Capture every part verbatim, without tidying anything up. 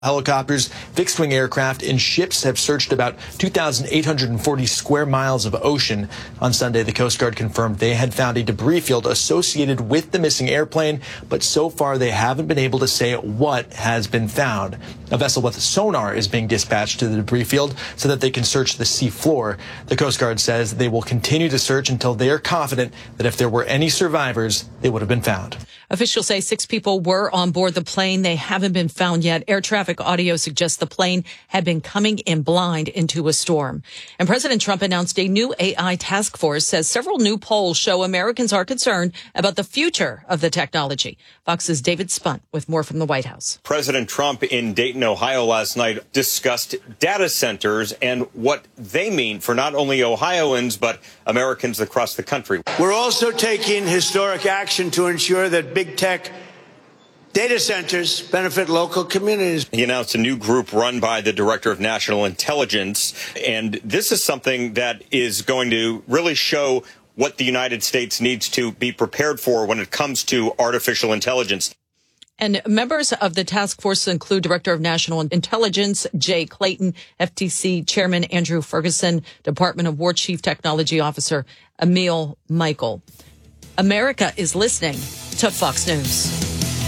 Helicopters, fixed-wing aircraft, and ships have searched about two thousand eight hundred forty square miles of ocean. On Sunday, the Coast Guard confirmed they had found a debris field associated with the missing airplane, but so far they haven't been able to say what has been found. A vessel with sonar is being dispatched to the debris field so that they can search the sea floor. The Coast Guard says they will continue to search until they are confident that if there were any survivors, they would have been found. Officials say six people were on board the plane. They haven't been found yet. Air traffic audio suggests the plane had been coming in blind into a storm. And President Trump announced a new A I task force, says several new polls show Americans are concerned about the future of the technology. Fox's David Spunt with more from the White House. President Trump in Dayton, Ohio last night discussed data centers and what they mean for not only Ohioans, but Americans across the country. We're also taking historic action to ensure that big tech data centers benefit local communities. He announced a new group run by the Director of National Intelligence, and this is something that is going to really show what the United States needs to be prepared for when it comes to artificial intelligence. And members of the task force include Director of National Intelligence Jay Clayton, F T C Chairman Andrew Ferguson, Department of War Chief Technology Officer Emil Michael. America is listening to Fox News.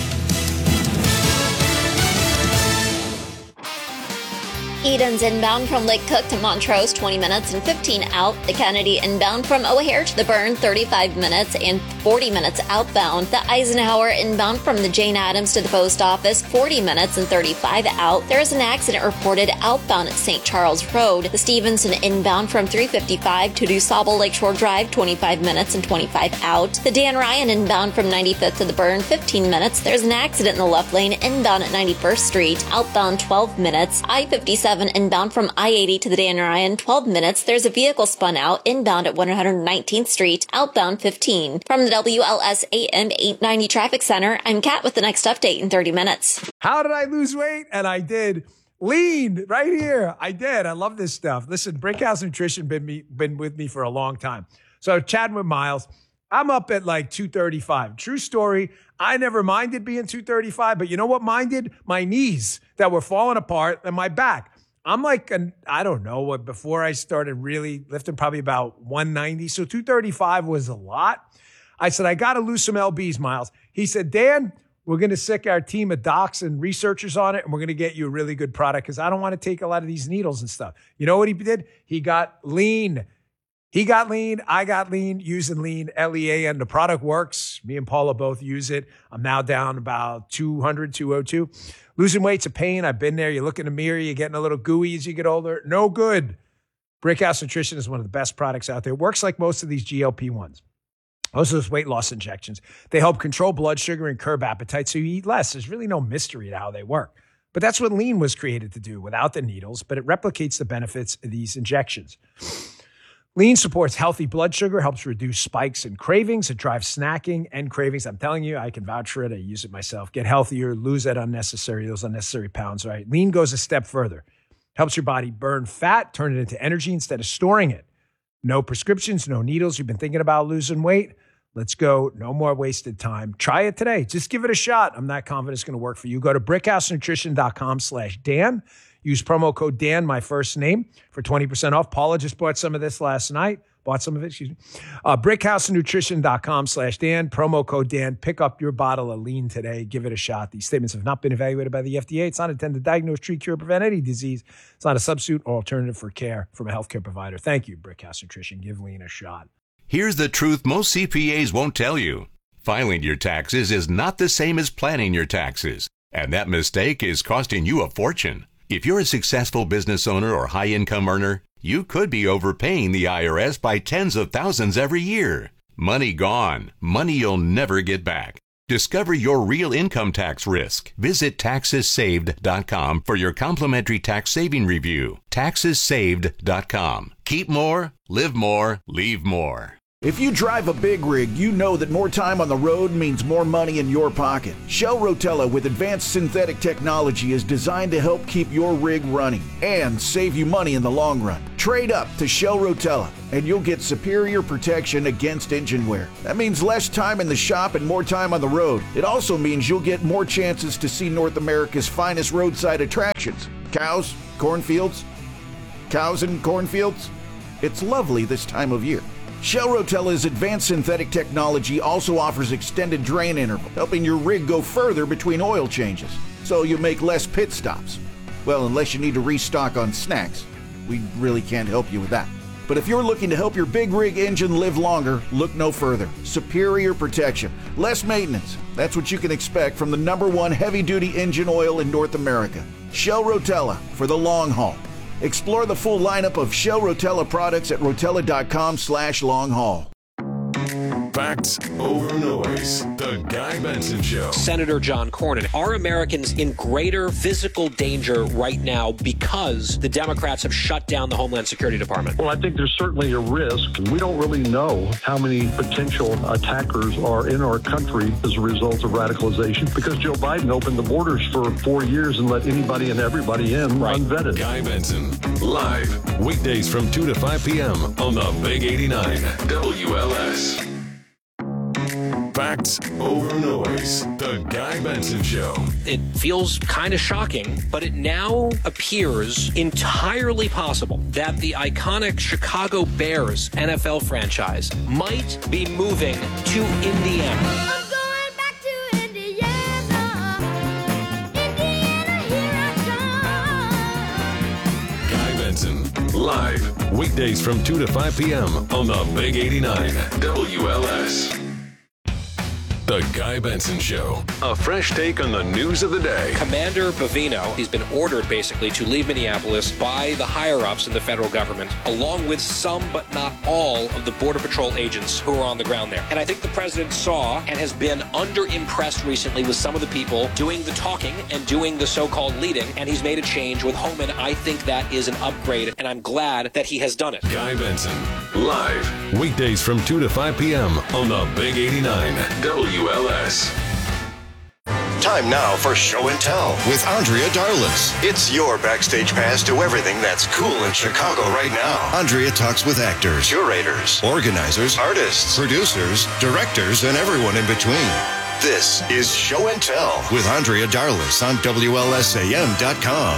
Eden's inbound from Lake Cook to Montrose, twenty minutes and fifteen out. The Kennedy inbound from O'Hare to the Burn, thirty-five minutes and forty minutes outbound. The Eisenhower inbound from the Jane Addams to the post office, forty minutes and thirty-five out. There is an accident reported outbound at Saint Charles Road. The Stevenson inbound from three fifty-five to DuSable Lakeshore Drive, twenty-five minutes and twenty-five out. The Dan Ryan inbound from ninety-fifth to the Burn, fifteen minutes. There's an accident in the left lane inbound at ninety-first Street, outbound twelve minutes. I fifty-seven inbound from I eighty to the Dan Ryan, twelve minutes. There's a vehicle spun out inbound at one hundred nineteenth Street, outbound fifteen. From the W L S A M eight ninety Traffic Center, I'm Kat with the next update in thirty minutes. How did I lose weight? And I did. Lean right here. I did. I love this stuff. Listen, Brickhouse Nutrition been me, been with me for a long time. So chatting with Miles, I'm up at like two thirty-five. True story. I never minded being two thirty-five, but you know what minded? My knees that were falling apart and my back. I'm like, an, I don't know, what before I started really lifting, probably about one ninety. So two thirty-five was a lot. I said, I got to lose some L Bs, Miles. He said, Dan, we're going to sick our team of docs and researchers on it, and we're going to get you a really good product because I don't want to take a lot of these needles and stuff. You know what he did? He got lean. He got lean. I got lean using lean, L E A N. The product works. Me and Paula both use it. I'm now down about two hundred, two oh two. Losing weight's a pain. I've been there. You look in the mirror, you're getting a little gooey as you get older. No good. Brickhouse Nutrition is one of the best products out there. It works like most of these G L P ones. Most of those weight loss injections. They help control blood sugar and curb appetite so you eat less. There's really no mystery to how they work. But that's what lean was created to do without the needles, but it replicates the benefits of these injections. Lean supports healthy blood sugar, helps reduce spikes and cravings. It drives snacking and cravings. I'm telling you, I can vouch for it. I use it myself. Get healthier, lose that unnecessary, those unnecessary pounds, right? Lean goes a step further. Helps your body burn fat, turn it into energy instead of storing it. No prescriptions, no needles. You've been thinking about losing weight? Let's go. No more wasted time. Try it today. Just give it a shot. I'm not confident it's going to work for you. Go to brickhousenutrition.com slash Dan. Use promo code Dan, my first name, for twenty percent off. Paula just bought some of this last night. Bought some of it, excuse me. Uh, brickhousenutrition.com slash Dan. Promo code Dan. Pick up your bottle of lean today. Give it a shot. These statements have not been evaluated by the F D A. It's not intended to diagnose, treat, cure, prevent any disease. It's not a substitute or alternative for care from a healthcare provider. Thank you, Brickhouse Nutrition. Give lean a shot. Here's the truth most C P As won't tell you. Filing your taxes is not the same as planning your taxes. And that mistake is costing you a fortune. If you're a successful business owner or high-income earner, you could be overpaying the I R S by tens of thousands every year. Money gone. Money you'll never get back. Discover your real income tax risk. Visit taxes saved dot com for your complimentary tax saving review. taxes saved dot com. Keep more, live more, leave more. If you drive a big rig, you know that more time on the road means more money in your pocket. Shell Rotella with advanced synthetic technology is designed to help keep your rig running and save you money in the long run. Trade up to Shell Rotella and you'll get superior protection against engine wear. That means less time in the shop and more time on the road. It also means you'll get more chances to see North America's finest roadside attractions. Cows, cornfields, cows and cornfields. It's lovely this time of year. Shell Rotella's advanced synthetic technology also offers extended drain interval, helping your rig go further between oil changes, so you make less pit stops. Well, unless you need to restock on snacks. We really can't help you with that. But if you're looking to help your big rig engine live longer, look no further. Superior protection, less maintenance. That's what you can expect from the number one heavy-duty engine oil in North America. Shell Rotella for the long haul. Explore the full lineup of Shell Rotella products at rotella.com slash long haul. Facts over noise. The Guy Benson Show. Senator John Cornyn. Are Americans in greater physical danger right now because the Democrats have shut down the Homeland Security Department? Well, I think there's certainly a risk. We don't really know how many potential attackers are in our country as a result of radicalization because Joe Biden opened the borders for four years and let anybody and everybody in right. unvetted. Guy Benson, live, weekdays from two to five p.m. on the Big eighty-nine W L S. Facts over noise. The Guy Benson Show. It feels kind of shocking, but it now appears entirely possible that the iconic Chicago Bears N F L franchise might be moving to Indiana. I'm going back to Indiana. Indiana, here I come. Guy Benson, live, weekdays from two to five p.m. on the Big eighty-nine W L S. The Guy Benson Show. A fresh take on the news of the day. Commander Bavino, he's been ordered basically to leave Minneapolis by the higher-ups in the federal government, along with some but not all of the Border Patrol agents who are on the ground there. And I think the president saw and has been under-impressed recently with some of the people doing the talking and doing the so-called leading, and he's made a change with Homan. I think that is an upgrade, and I'm glad that he has done it. Guy Benson, live, weekdays from two to five p.m. on the Big eighty-nine W L S. Time now for Show and Tell with Andrea Darlis. It's your backstage pass to everything that's cool in Chicago right now. Andrea talks with actors, curators, organizers, artists, producers, directors, and everyone in between. This is Show and Tell with Andrea Darlis on W L S A M dot com.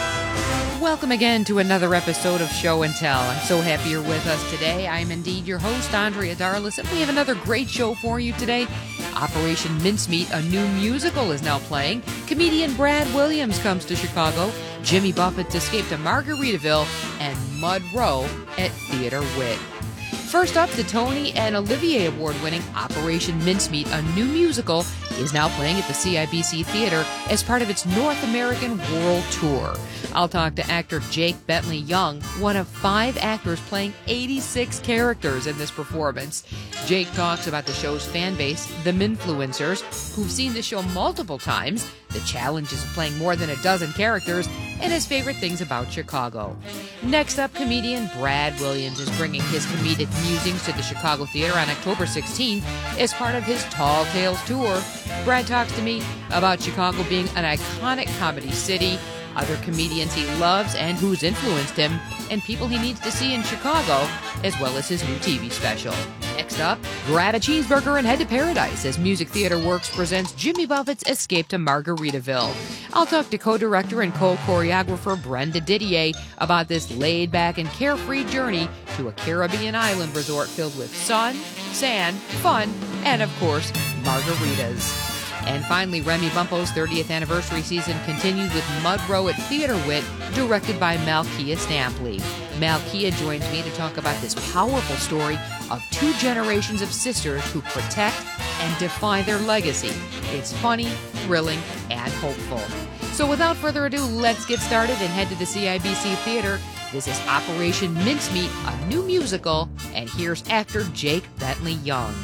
Welcome again to another episode of Show and Tell. I'm so happy you're with us today. I'm indeed your host, Andrea Darlis, and we have another great show for you today. Operation Mincemeat, a new musical, is now playing. Comedian Brad Williams comes to Chicago. Jimmy Buffett's Escape to Margaritaville, and Mud Row at Theater Wit. First up, the Tony and Olivier Award-winning Operation Mincemeat, a new musical, is now playing at the C I B C Theater as part of its North American World Tour. I'll talk to actor Jake Bentley Young, one of five actors playing eighty-six characters in this performance. Jake talks about the show's fan base, the Minfluencers, who've seen the show multiple times, the challenges of playing more than a dozen characters, and his favorite things about Chicago. Next up, comedian Brad Williams is bringing his comedic musings to the Chicago Theater on October sixteenth as part of his Tall Tales Tour. Brad talks to me about Chicago being an iconic comedy city, other comedians he loves and who's influenced him, and people he needs to see in Chicago, as well as his new T V special. Next up, grab a cheeseburger and head to paradise as Music Theater Works presents Jimmy Buffett's Escape to Margaritaville. I'll talk to co-director and co-choreographer Brenda Didier about this laid-back and carefree journey to a Caribbean island resort filled with sun, sand, fun, and of course, margaritas. And finally, Remy Bumpo's thirtieth anniversary season continued with Mud Row at Theater Wit, directed by Malkia Stampley. Malkia joins me to talk about this powerful story of two generations of sisters who protect and defy their legacy. It's funny, thrilling, and hopeful. So without further ado, let's get started and head to the C I B C Theater. This is Operation Mincemeat, a new musical, and here's actor Jake Bentley Young.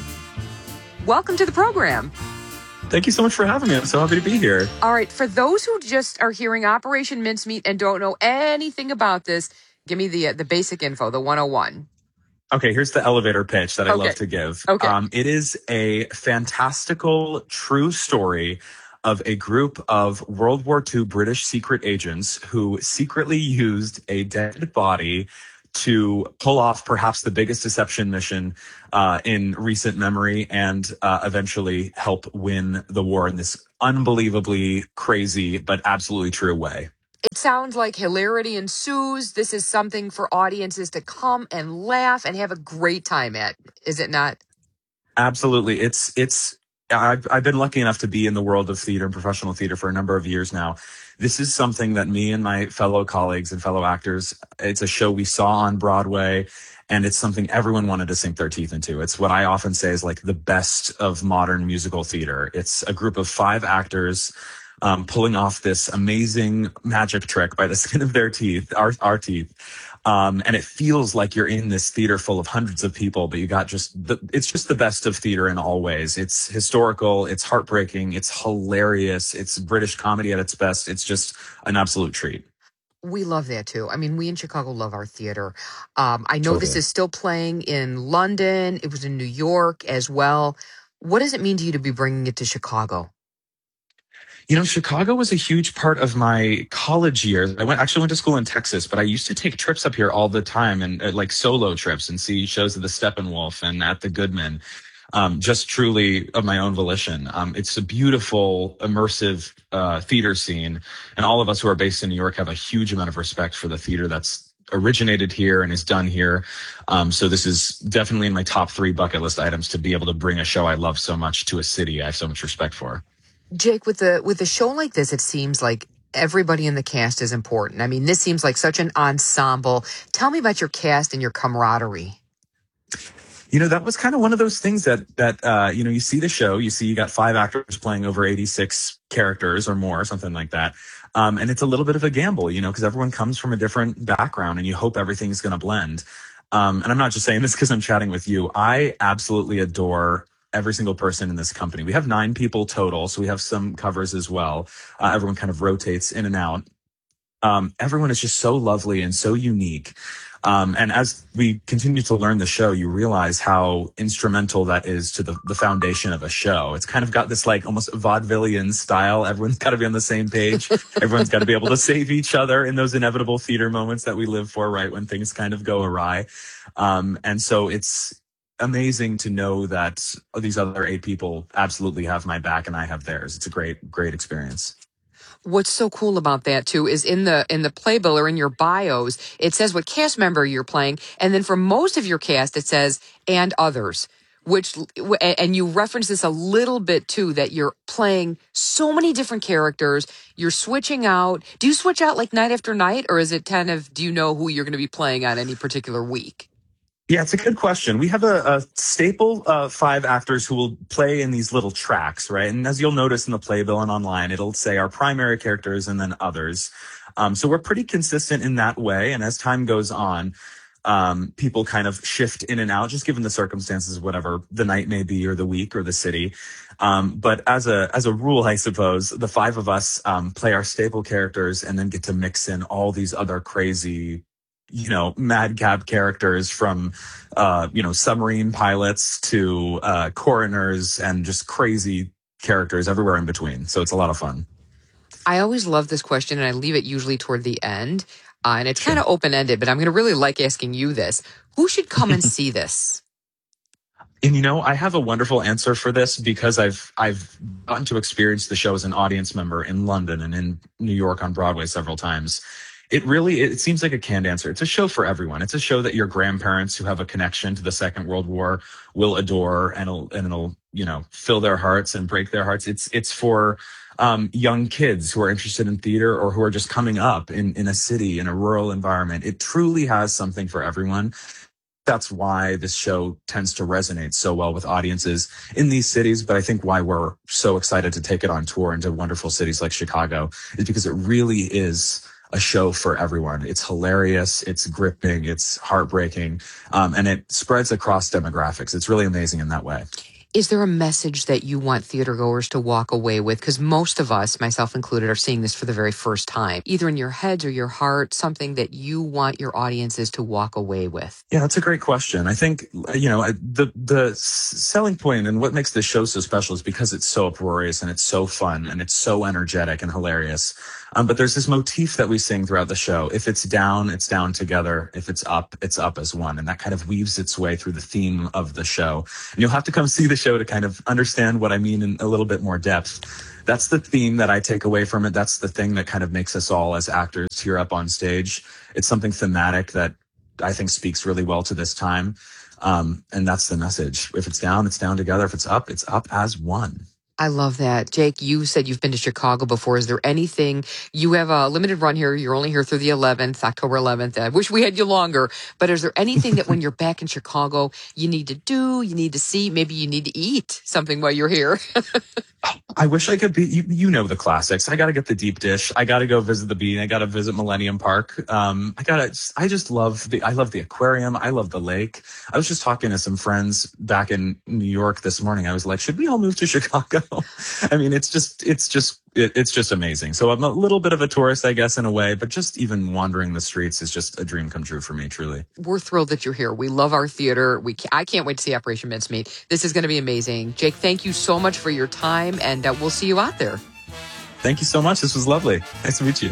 Welcome to the program. Thank you so much for having me. I'm so happy to be here. All right. For those who just are hearing Operation Mincemeat and don't know anything about this, give me the uh, the basic info, the one oh one. Okay, here's the elevator pitch that I Okay. love to give. Okay. Um, it is a fantastical, true story of a group of World War Two British secret agents who secretly used a dead body to pull off perhaps the biggest deception mission uh, in recent memory and uh, eventually help win the war in this unbelievably crazy but absolutely true way. It sounds like hilarity ensues. This is something for audiences to come and laugh and have a great time at, is it not? Absolutely. It's, it's, I've, I've been lucky enough to be in the world of theater and professional theater for a number of years now. This is something that me and my fellow colleagues and fellow actors, it's a show we saw on Broadway, and it's something everyone wanted to sink their teeth into. It's what I often say is like the best of modern musical theater. It's a group of five actors um, pulling off this amazing magic trick by the skin of their teeth, our, our teeth. Um, and it feels like you're in this theater full of hundreds of people, but you got just the, it's just the best of theater in all ways. It's historical. It's heartbreaking. It's hilarious. It's British comedy at its best. It's just an absolute treat. We love that too. I mean, we in Chicago love our theater. Um, I know this Totally. is still playing in London. It was in New York as well. What does it mean to you to be bringing it to Chicago? You know, Chicago was a huge part of my college years. I went actually went to school in Texas, but I used to take trips up here all the time and uh, like solo trips and see shows at the Steppenwolf and at the Goodman. Um, just truly of my own volition. Um, it's a beautiful, immersive uh, theater scene, and all of us who are based in New York have a huge amount of respect for the theater that's originated here and is done here. Um, so this is definitely in my top three bucket list items to be able to bring a show I love so much to a city I have so much respect for. Jake, with the with a show like this, it seems like everybody in the cast is important. I mean, this seems like such an ensemble. Tell me about your cast and your camaraderie. You know, that was kind of one of those things that, that uh, you know, you see the show, you see you got five actors playing over eighty-six characters or more, something like that. Um, and it's a little bit of a gamble, you know, because everyone comes from a different background and you hope everything's going to blend. Um, and I'm not just saying this because I'm chatting with you. I absolutely adore every single person in this company. We have nine people total, so we have some covers as well. Uh, everyone kind of rotates in and out. Um, everyone is just so lovely and so unique. Um, and as we continue to learn the show, you realize how instrumental that is to the, the foundation of a show. It's kind of got this like almost vaudevillian style. Everyone's got to be on the same page. Everyone's got to be able to save each other in those inevitable theater moments that we live for, right? When things kind of go awry. Um, and so it's amazing to know that these other eight people absolutely have my back and I have theirs. It's a great, great experience. What's so cool about that too is in the in the playbill or in your bios, it says what cast member you're playing, and then for most of your cast, it says and others. Which and you reference this a little bit too, that you're playing so many different characters. You're switching out. Do you switch out like night after night, or is it kind of do you know who you're going to be playing on any particular week? Yeah, it's a good question. We have a, a staple uh, five actors who will play in these little tracks, right? And as you'll notice in the playbill and online, it'll say our primary characters and then others. Um, so we're pretty consistent in that way. And as time goes on, um, people kind of shift in and out, just given the circumstances, whatever the night may be or the week or the city. Um, but as a as a rule, I suppose, the five of us um, play our staple characters and then get to mix in all these other crazy, you know, madcap characters from, uh, you know, submarine pilots to uh, coroners and just crazy characters everywhere in between. So it's a lot of fun. I always love this question, and I leave it usually toward the end. Uh, and it's kind of open-ended, but I'm going to really like asking you this. Who should come and see this? And, you know, I have a wonderful answer for this because I've I've gotten to experience the show as an audience member in London and in New York on Broadway several times. It really, it seems like a canned answer. It's a show for everyone. It's a show that your grandparents who have a connection to the Second World War will adore, and it'll, and it'll, you know, fill their hearts and break their hearts. It's, it's for um, young kids who are interested in theater or who are just coming up in, in a city, in a rural environment. It truly has something for everyone. That's why this show tends to resonate so well with audiences in these cities. But I think why we're so excited to take it on tour into wonderful cities like Chicago is because it really is a show for everyone. It's hilarious, it's gripping, it's heartbreaking, um, and it spreads across demographics. It's really amazing in that way. Is there a message that you want theater goers to walk away with? Because most of us, myself included, are seeing this for the very first time, either in your heads or your heart, something that you want your audiences to walk away with. Yeah, that's a great question. I think, you know, the the selling point and what makes this show so special is because it's so uproarious and it's so fun and it's so energetic and hilarious. Um, but there's this motif that we sing throughout the show. If it's down, it's down together. If it's up, it's up as one. And that kind of weaves its way through the theme of the show. And you'll have to come see the show to kind of understand what I mean in a little bit more depth. That's the theme that I take away from it. That's the thing that kind of makes us all as actors tear up on stage. It's something thematic that I think speaks really well to this time. Um, and that's the message. If it's down, it's down together. If it's up, it's up as one. I love that. Jake, you said you've been to Chicago before. Is there anything, you have a limited run here. You're only here through the eleventh, October eleventh. I wish we had you longer, but is there anything that when you're back in Chicago, you need to do, you need to see, maybe you need to eat something while you're here? I wish I could be, you, you know, the classics. I got to get the deep dish. I got to go visit the Bean. I got to visit Millennium Park. Um, I got to, I just love the, I love the aquarium. I love the lake. I was just talking to some friends back in New York this morning. I was like, should we all move to Chicago? I mean, it's just, it's just, it, it's just amazing. So I'm a little bit of a tourist, I guess, in a way, but just even wandering the streets is just a dream come true for me, truly. We're thrilled that you're here. We love our theater. We I can't wait to see Operation Mincemeat. This is going to be amazing. Jake, thank you so much for your time, and uh, we'll see you out there. Thank you so much. This was lovely. Nice to meet you.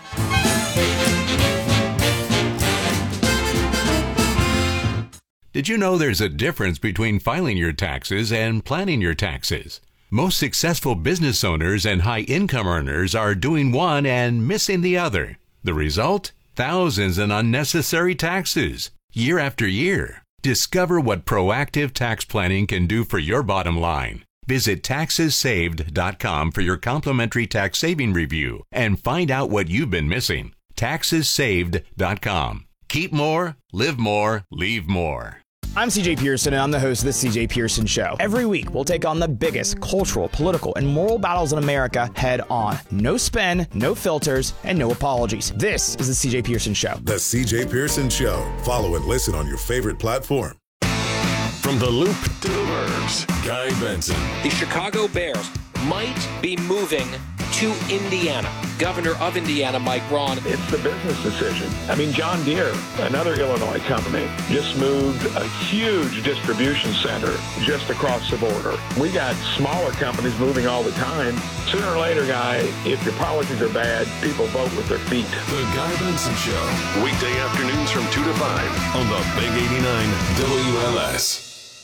Did you know there's a difference between filing your taxes and planning your taxes? Most successful business owners and high-income earners are doing one and missing the other. The result? Thousands in unnecessary taxes, year after year. Discover what proactive tax planning can do for your bottom line. Visit taxes saved dot com for your complimentary tax saving review and find out what you've been missing. taxes saved dot com. Keep more, live more, leave more. I'm C J Pearson, and I'm the host of The C J Pearson Show. Every week, we'll take on the biggest cultural, political, and moral battles in America head on. No spin, no filters, and no apologies. This is The C J Pearson Show. The C J Pearson Show. Follow and listen on your favorite platform. From the Loop to the Burbs, Guy Benson. The Chicago Bears might be moving to Indiana. Governor of Indiana, Mike Braun. It's the business decision. I mean, John Deere, another Illinois company, just moved a huge distribution center just across the border. We got smaller companies moving all the time. Sooner or later, Guy, if your policies are bad, people vote with their feet. The Guy Benson Show. Weekday afternoons from two to five on the Big eighty-nine W L S.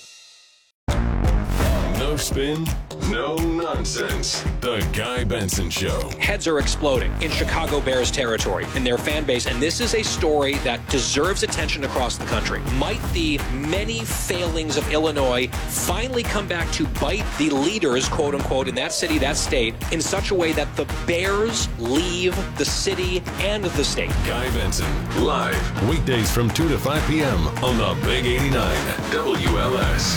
No spin, no nonsense. The Guy Benson Show. Heads are exploding in Chicago Bears territory in their fan base, and this is a story that deserves attention across the country. Might the many failings of Illinois finally come back to bite the leaders, quote unquote, in that city, that state, in such a way that the Bears leave the city and the state? Guy Benson, live, weekdays from two to five p.m. on the Big eighty-nine W L S.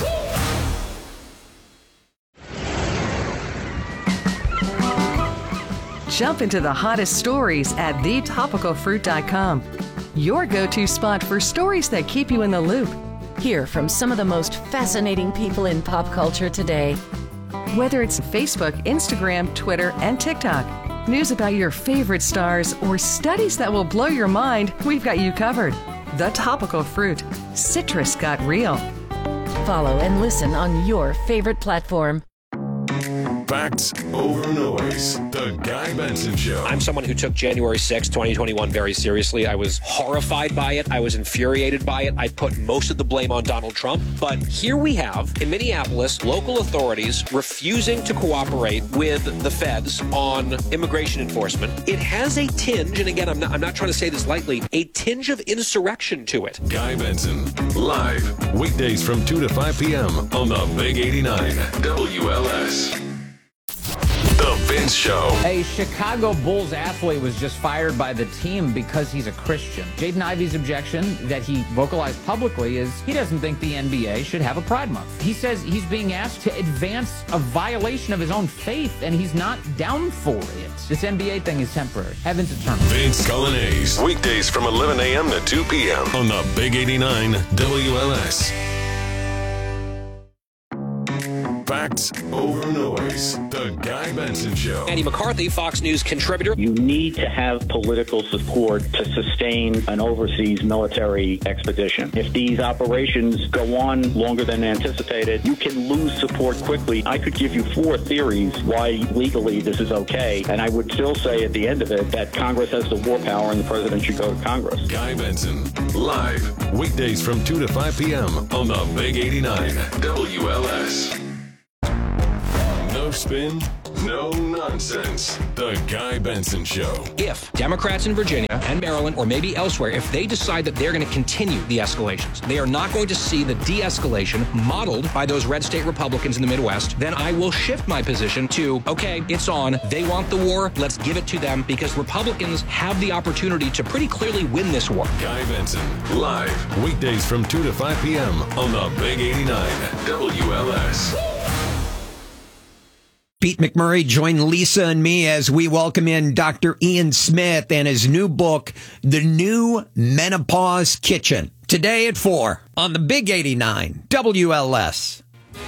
Jump into the hottest stories at the topical fruit dot com. Your go-to spot for stories that keep you in the loop. Hear from some of the most fascinating people in pop culture today. Whether it's Facebook, Instagram, Twitter, and TikTok, news about your favorite stars, or studies that will blow your mind, we've got you covered. The Topical Fruit. Citrus got real. Follow and listen on your favorite platform. Facts over noise. The Guy Benson Show. I'm someone who took January sixth, twenty twenty-one very seriously. I was horrified by it. I was infuriated by it. I put most of the blame on Donald Trump. But here we have, in Minneapolis, local authorities refusing to cooperate with the feds on immigration enforcement. It has a tinge, and again, I'm not, I'm not trying to say this lightly, a tinge of insurrection to it. Guy Benson, live, weekdays from two to five p.m. on the Big eighty-nine W L S. The Vince Show. A Chicago Bulls athlete was just fired by the team because he's a Christian. Jaden Ivey's objection that he vocalized publicly is he doesn't think the N B A should have a Pride Month. He says he's being asked to advance a violation of his own faith, and he's not down for it. This N B A thing is temporary. Heaven's eternal. Vince Colonnese. Weekdays from eleven a.m. to two p.m. on the Big eighty-nine W L S. Facts over noise. The Guy Benson Show. Andy McCarthy, Fox News contributor. You need to have political support to sustain an overseas military expedition. If these operations go on longer than anticipated, you can lose support quickly. I could give you four theories why legally this is okay, and I would still say at the end of it that Congress has the war power and the president should go to Congress. Guy Benson, live, weekdays from two to five p.m. on the Big eighty-nine W L S. No spin, no nonsense. The Guy Benson Show. If Democrats in Virginia and Maryland, or maybe elsewhere, if they decide that they're going to continue the escalations, they are not going to see the de-escalation modeled by those red state Republicans in the Midwest, then I will shift my position to, okay, it's on. They want the war. Let's give it to them, because Republicans have the opportunity to pretty clearly win this war. Guy Benson, live, weekdays from two to five p.m. on the Big eighty-nine W L S. Pete McMurray joined Lisa and me as we welcome in Doctor Ian Smith and his new book, The New Menopause Kitchen. Today at four on the Big eighty-nine W L S.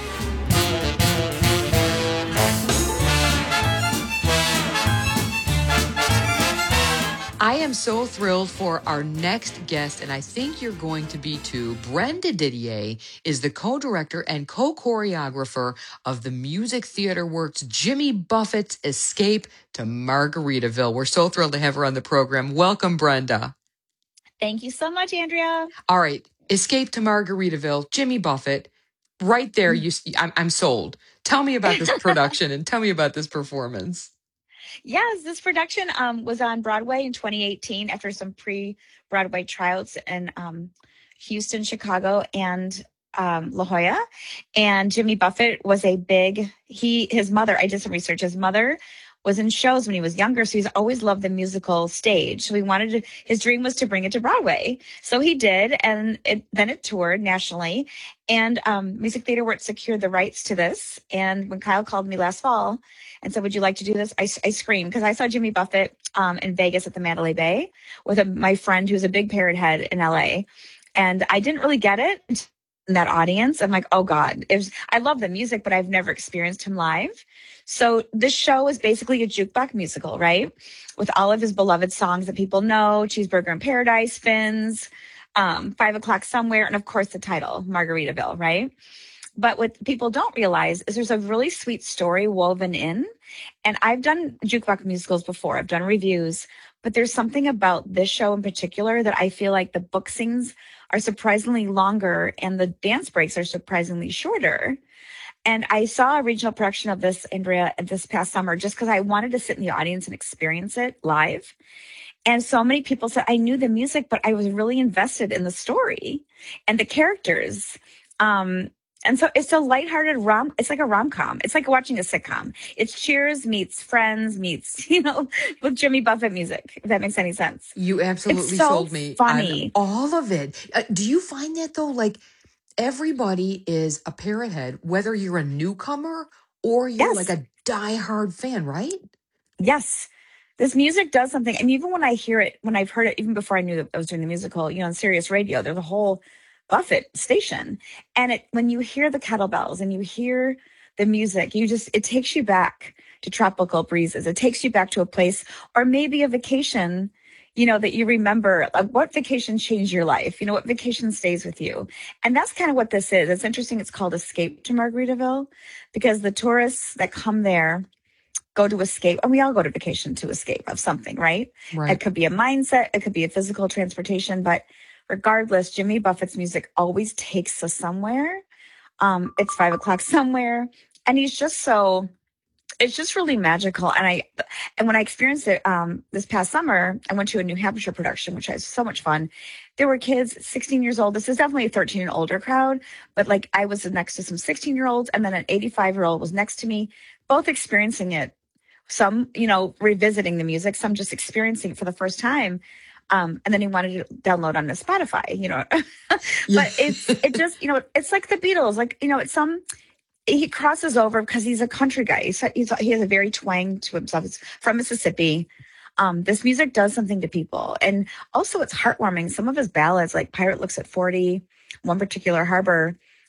I am so thrilled for our next guest, and I think you're going to be too. Brenda Didier is the co-director and co-choreographer of the Music Theater Works Jimmy Buffett's Escape to Margaritaville. We're so thrilled to have her on the program. Welcome, Brenda. Thank you so much, Andrea. All right, Escape to Margaritaville, Jimmy Buffett. Right there, you. I'm, I'm sold. Tell me about this production and tell me about this performance. Yes, this production um, was on Broadway in twenty eighteen after some pre-Broadway tryouts in um, Houston, Chicago, and um, La Jolla. And Jimmy Buffett was a big, he, his mother, I did some research, his mother was in shows when he was younger, so he's always loved the musical stage. So he wanted to, his dream was to bring it to Broadway. So he did, and it, then it toured nationally. And um, Music Theater Works secured the rights to this. And when Kyle called me last fall and said, would you like to do this? I, I screamed, because I saw Jimmy Buffett um, in Vegas at the Mandalay Bay with a, my friend who's a big Parrot Head in L A. And I didn't really get it in that audience. I'm like, oh God, it was, I love the music, but I've never experienced him live. So this show is basically a jukebox musical, right? With all of his beloved songs that people know, Cheeseburger in Paradise, Fins, um, Five O'Clock Somewhere, and of course the title, Margaritaville, right? But what people don't realize is there's a really sweet story woven in. And I've done jukebox musicals before. I've done reviews, but there's something about this show in particular that I feel like the book scenes are surprisingly longer and the dance breaks are surprisingly shorter. And I saw a regional production of this, Andrea, this past summer, just because I wanted to sit in the audience and experience it live. And so many people said, I knew the music, but I was really invested in the story and the characters. Um, and so it's a lighthearted rom. It's like a rom-com. It's like watching a sitcom. It's Cheers meets Friends meets, you know, with Jimmy Buffett music, if that makes any sense. You absolutely It's so sold me funny. on all of it. Uh, do you find that, though, like, everybody is a Parrot Head, whether you're a newcomer or you're Yes. like a diehard fan, right? Yes. This music does something. And even when I hear it, when I've heard it, even before I knew that I was doing the musical, you know, on Sirius Radio, there's a whole Buffett station. And it, when you hear the kettlebells and you hear the music, you just, it takes you back to tropical breezes. It takes you back to a place, or maybe a vacation, you know, that you remember. Like, what vacation changed your life? You know, what vacation stays with you? And that's kind of what this is. It's interesting. It's called Escape to Margaritaville, because the tourists that come there go to escape, and we all go to vacation to escape of something, right? Right. It could be a mindset, it could be a physical transportation, but regardless, Jimmy Buffett's music always takes us somewhere. Um, it's Five O'Clock Somewhere, and he's just so, it's just really magical. And I, and when I experienced it um, this past summer, I went to a New Hampshire production, which was so much fun. There were kids sixteen years old. This is definitely a thirteen and older crowd, but like I was next to some sixteen year olds, and then an eighty-five year old was next to me, both experiencing it. Some, you know, revisiting the music, some just experiencing it for the first time. Um, and then he wanted to download on the Spotify, you know, but it's, it just, you know, it's like the Beatles, like, you know, it's some, he crosses over because he's a country guy. He's, he's, he has a very twang to himself. It's from Mississippi. Um, this music does something to people. And also it's heartwarming. Some of his ballads, like Pirate Looks at forty, one particular harbor,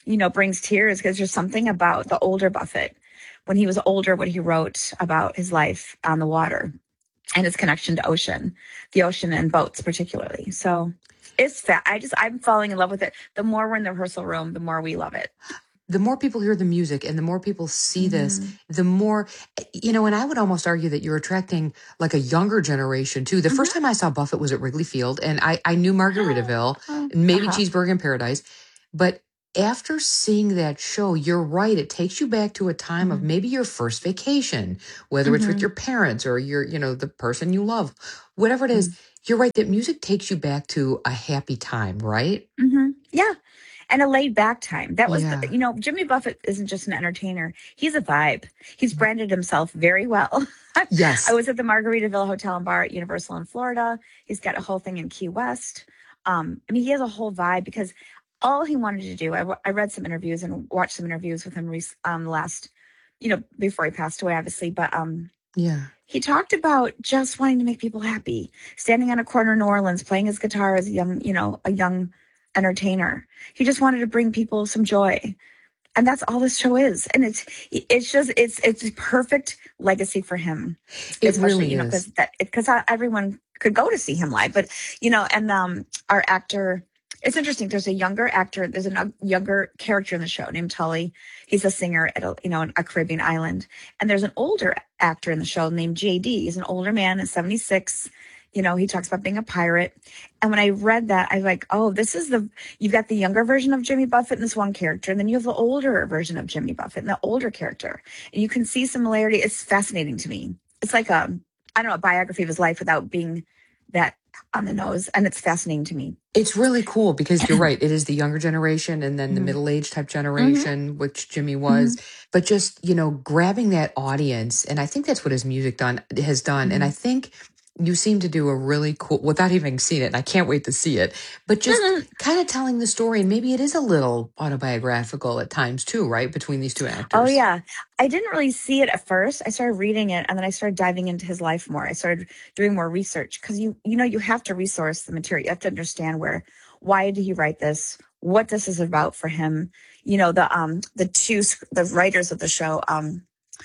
you know, brings tears because there's something about the older Buffett, when he was older, what he wrote about his life on the water and his connection to ocean, the ocean and boats particularly. So it's fat. I just, I'm falling in love with it. The more we're in the rehearsal room, the more we love it. The more people hear the music and the more people see this, Mhm. the more, you know, and I would almost argue that you're attracting like a younger generation too. The first time I saw Buffett was at Wrigley Field, and I, I knew Margaritaville, and maybe Uh-huh. Cheeseburger in Paradise. But after seeing that show, you're right. It takes you back to a time of maybe your first vacation, whether it's with Mhm. your parents or your, you know, the person you love, whatever it is. You're right that music takes you back to a happy time, right? hmm Yeah. And a laid back time. That was, Yeah. the, you know, Jimmy Buffett isn't just an entertainer. He's a vibe. He's branded himself very well. Yes. I was at the Margaritaville Hotel and Bar at Universal in Florida. He's got a whole thing in Key West. Um, I mean, he has a whole vibe because all he wanted to do, I, w- I read some interviews and watched some interviews with him rec- um, last, you know, before he passed away, obviously. But um, Yeah. he talked about just wanting to make people happy, standing on a corner in New Orleans, playing his guitar as a young, you know, a young entertainer. He just wanted to bring people some joy. And that's all this show is. And it's, it's just, it's, it's a perfect legacy for him. It Especially, really you know, is. because that, because everyone could go to see him live, but you know, and, um, our actor, it's interesting. There's a younger actor. There's a younger character in the show named Tully. He's a singer at a, you know, a Caribbean island. And there's an older actor in the show named J D. He's an older man at seventy-six. You know, he talks about being a pirate. And when I read that, I was like, oh, this is the, you've got the younger version of Jimmy Buffett in this one character. And then you have the older version of Jimmy Buffett and the older character. And you can see similarity. It's fascinating to me. It's like a, I don't know, a biography of his life without being that on the nose. And it's fascinating to me. It's really cool because you're right. It is the younger generation and then the middle-aged type generation, which Jimmy was. But just, you know, grabbing that audience. And I think that's what his music done has done. And I think you seem to do a really cool, without even seeing it, and I can't wait to see it, but just kind of telling the story. And maybe it is a little autobiographical at times too, right? Between these two actors. Oh yeah. I didn't really see it at first. I started reading it and then I started diving into his life more. I started doing more research because you, you know, you have to resource the material. You have to understand where, why did he write this? What this is about for him. You know, the, um, the two, sc- the writers of the show, um,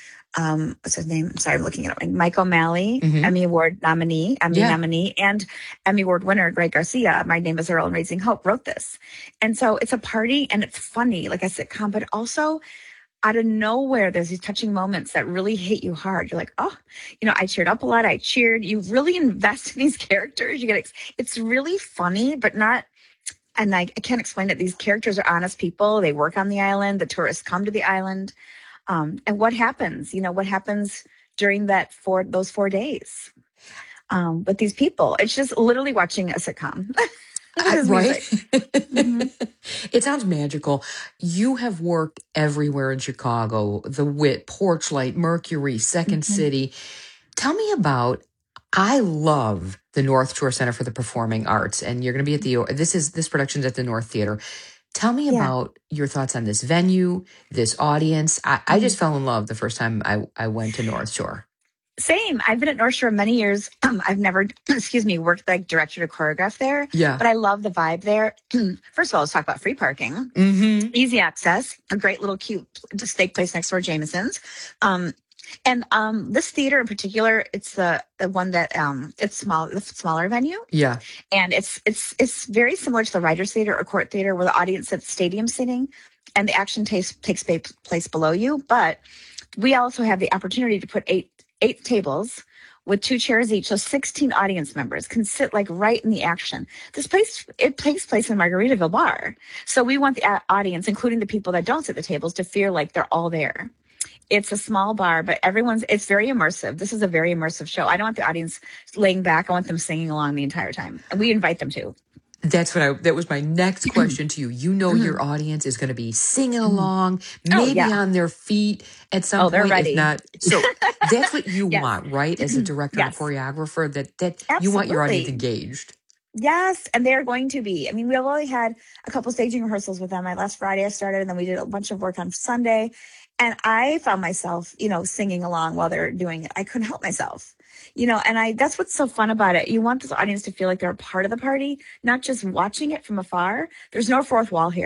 um, what's his name? I'm sorry, I'm looking at it. Mike O'Malley, Mhm. Emmy Award nominee, Emmy Yeah. nominee, and Emmy Award winner Greg Garcia. My Name is Earl and Raising Hope wrote this. And so it's a party and it's funny, like a sitcom, but also out of nowhere, there's these touching moments that really hit you hard. You're like, oh, you know, I cheered up a lot. I cheered. You really invest in these characters. You get, ex- it's really funny, but not, and I, I can't explain it. These characters are honest people. They work on the island. The tourists come to the island. Um, and what happens, you know, what happens during that four, those four days um, with these people? It's just literally watching a sitcom. I- His right? music. It sounds magical. You have worked everywhere in Chicago, the Wit, Porchlight, Mercury, Second City. Tell me about, I love the North Shore Center for the Performing Arts, and you're going to be at the, this is, this production's at the North Theater. Tell me Yeah. about your thoughts on this venue, this audience. I, I just fell in love the first time I, I went to North Shore. Same. I've been at North Shore many years. Um, I've never, excuse me, worked like director to choreograph there. Yeah. But I love the vibe there. First of all, let's talk about free parking. Mm-hmm. Easy access. A great little cute steak place next door, Jameson's. Um, and um, this theater in particular, it's the the one that um, it's small, the smaller venue, Yeah. and it's it's it's very similar to the Writers Theater or Court Theater, where the audience sits stadium sitting, and the action takes takes pa- place below you. But we also have the opportunity to put eight eight tables with two chairs each, so sixteen audience members can sit like right in the action. This place, it takes place in Margaritaville Bar. So we want the a- audience, including the people that don't sit at the tables, to feel like they're all there. It's a small bar, but everyone's, it's very immersive. This is a very immersive show. I don't want the audience laying back. I want them singing along the entire time. And we invite them to. That's what I, that was my next question to you. You know, your audience is going to be singing along, maybe Oh, yeah. on their feet at some Oh, they're point, ready. if not. So that's what you Yes. want, right? As a director Yes. and choreographer, that, that you want your audience Absolutely. engaged. Yes, and they're going to be. I mean, we've only had a couple staging rehearsals with them. I last Friday I started, and then we did a bunch of work on Sunday. And I found myself, you know, singing along while they're doing it. I couldn't help myself, you know, and I, that's what's so fun about it. You want this audience to feel like they're a part of the party, not just watching it from afar. There's no fourth wall here.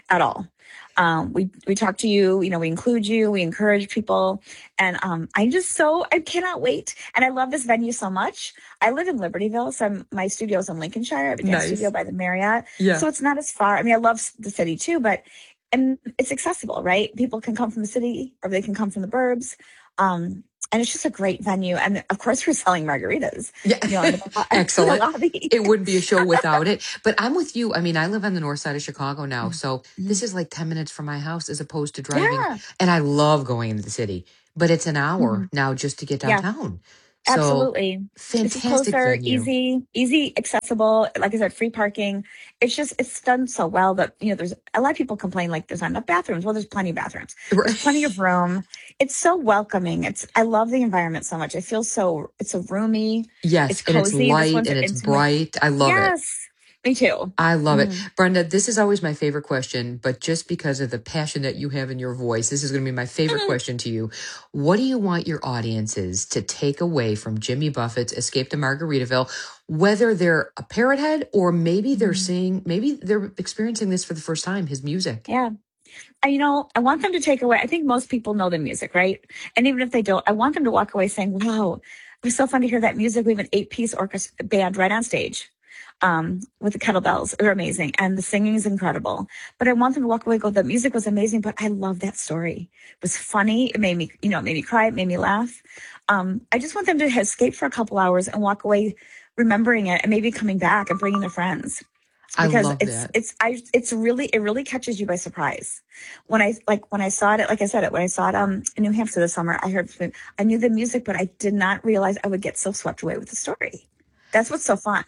at all. Um, we we talk to you, you know, we include you, we encourage people, and um, I'm just so I cannot wait. And I love this venue so much. I live in Libertyville, so I'm, my studio's in Lincolnshire. I have a dance Nice. studio by the Marriott, Yeah. so it's not as far. I mean, I love the city too, but and it's accessible, right? People can come from the city, or they can come from the burbs. Um, and it's just a great venue. And of course, we're selling margaritas. Yeah. You know, in the, Excellent. in the lobby. It wouldn't be a show without it. But I'm with you. I mean, I live on the north side of Chicago now. So this is like ten minutes from my house as opposed to driving. Yeah. And I love going into the city. But it's an hour Mhm. now just to get Yeah. downtown. So, Absolutely. It's fantastic closer, venue. easy, easy, accessible. Like I said, free parking. It's just, it's done so well that, you know, there's a lot of people complain like there's not enough bathrooms. Well, there's plenty of bathrooms. There's plenty of room. It's so welcoming. It's, I love the environment so much. I feel so, it's so roomy. Yes, It's and it's cozy. This light one's and it's intimate. bright. I love it. Yes. Me too. I love it. Mhm. Brenda, this is always my favorite question, but just because of the passion that you have in your voice, this is going to be my favorite question to you. What do you want your audiences to take away from Jimmy Buffett's Escape to Margaritaville, whether they're a parrot head or maybe they're seeing, maybe they're experiencing this for the first time, his music? Yeah. And, you know, I want them to take away, I think most people know the music, right? And even if they don't, I want them to walk away saying, wow, it was so fun to hear that music. We have an eight piece orchestra band right on stage. Um, with the kettlebells. They're amazing. And the singing is incredible. But I want them to walk away and go, the music was amazing, but I love that story. It was funny. It made me, you know, it made me cry. It made me laugh. Um, I just want them to escape for a couple hours and walk away remembering it and maybe coming back and bringing their friends. I Because love it's, that. it's, I, it's really, it really catches you by surprise. When I, like, when I saw it, like I said, it, when I saw it, um, in New Hampshire this summer, I heard, I knew the music, but I did not realize I would get so swept away with the story. That's what's so fun.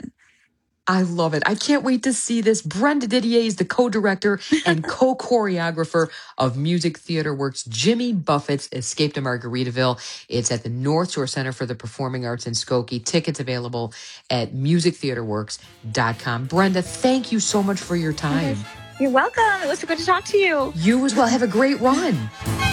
I love it. I can't wait to see this. Brenda Didier is the co-director and co-choreographer of Music Theater Works' Jimmy Buffett's Escape to Margaritaville. It's at the North Shore Center for the Performing Arts in Skokie. Tickets available at music theater works dot com. Brenda, thank you so much for your time. You're welcome. It was so good to talk to you. You as well. Have a great run.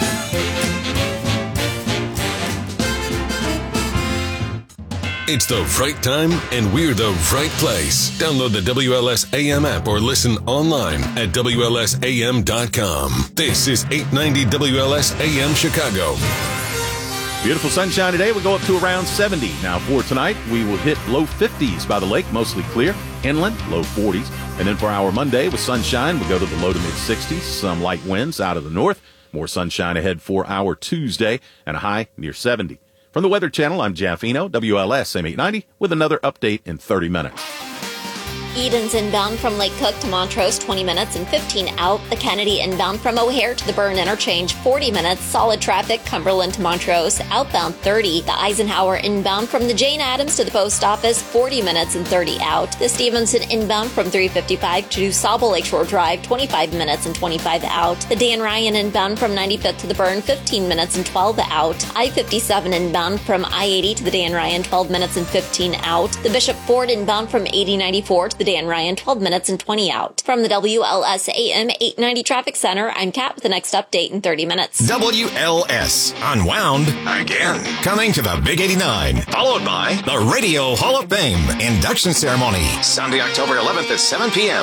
It's the right time, and we're the right place. Download the W L S A M app or listen online at W L S A M dot com. This is eight ninety W L S A M Chicago. Beautiful sunshine today. We'll go up to around seventy. Now for tonight, we will hit low fifties by the lake, mostly clear. Inland, low forties. And then for our Monday with sunshine, we'll go to the low to mid sixties. Some light winds out of the north. More sunshine ahead for our Tuesday and a high near seventy. From the Weather Channel, I'm Jeff Eno, W L S A M eight ninety, with another update in thirty minutes. Eden's inbound from Lake Cook to Montrose, twenty minutes and fifteen out. The Kennedy inbound from O'Hare to the Byrne interchange, forty minutes. Solid traffic, Cumberland to Montrose, outbound thirty. The Eisenhower inbound from the Jane Addams to the post office, forty minutes and thirty out. The Stevenson inbound from three fifty-five to Sauble Lakeshore Drive, twenty-five minutes and twenty-five out. The Dan Ryan inbound from ninety-fifth to the Byrne, fifteen minutes and twelve out. I fifty-seven inbound from I eighty to the Dan Ryan, twelve minutes and fifteen out. The Bishop Ford inbound from eighty ninety-four to the Dan Ryan, twelve minutes and twenty out. From the W L S A M eight ninety Traffic Center, I'm Kat with the next update in thirty minutes. W L S Unwound again. Coming to the Big eighty-nine, followed by the Radio Hall of Fame induction ceremony, Sunday, October eleventh at seven p.m.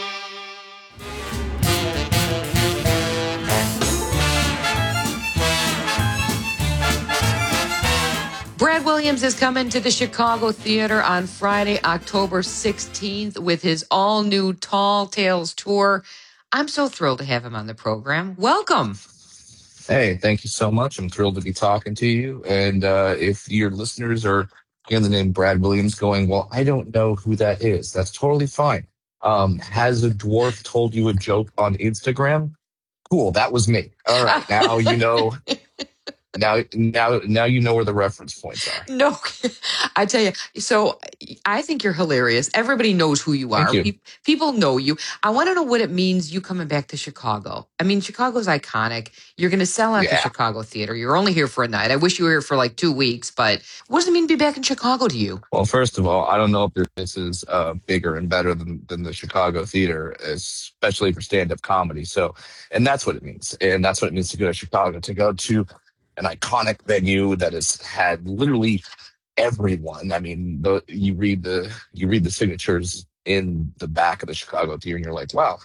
Brad Williams is coming to the Chicago Theater on Friday, October sixteenth with his all-new Tall Tales Tour. I'm so thrilled to have him on the program. Welcome. Hey, thank you so much. I'm thrilled to be talking to you. And uh, if your listeners are hearing the name Brad Williams going, well, I don't know who that is, that's totally fine. Um, has a dwarf told you a joke on Instagram? Cool, that was me. All right, now you know... Now, now, now you know where the reference points are. No, I tell you. So I think you're hilarious. Everybody knows who you are. Thank you. Pe- People know you. I want to know what it means you coming back to Chicago. I mean, Chicago's iconic. You're going to sell out Yeah. the Chicago Theater. You're only here for a night. I wish you were here for like two weeks, but what does it mean to be back in Chicago to you? Well, first of all, I don't know if this is uh, bigger and better than, than the Chicago Theater, especially for stand-up comedy. So, and that's what it means. And that's what it means to go to Chicago, to go to an iconic venue that has had literally everyone. I mean, the, you read the you read the signatures in the back of the Chicago Theater, and you're like, wow,